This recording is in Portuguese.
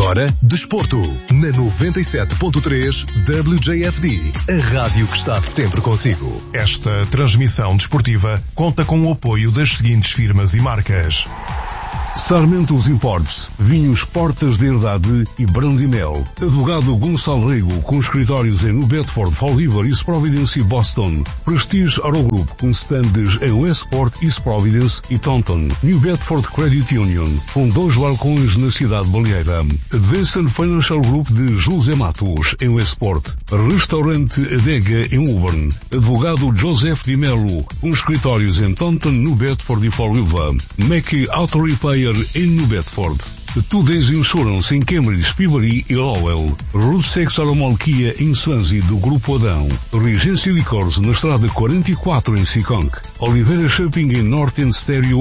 Agora, desporto, na 97.3 WJFD, a rádio que está sempre consigo. Esta transmissão desportiva conta com o apoio das seguintes firmas e marcas: Sarmentos Imports, Vinhos Portas de Herdade e Brandimel. Advogado Gonçalo Rego, com escritórios em New Bedford, Fall River, East Providence e Boston. Prestige Aerogroup, com stands em Westport, East Providence e Taunton. New Bedford Credit Union, com 2 balcões na cidade baleeira. Advanced Financial Group de José Matos, em Westport. Restaurante Adega, em Woburn. Advogado Joseph Di Melo, com escritórios em Taunton, New Bedford e Fall River. Mackey Auto Repair em New Bedford. Two Days Insurance em Cambridge, Peabody e Lowell. Route 6 Aromalquia em Swansea do Grupo Adão. Regência Licors na estrada 44 em Seekonk. Oliveira Shopping em North End Stereo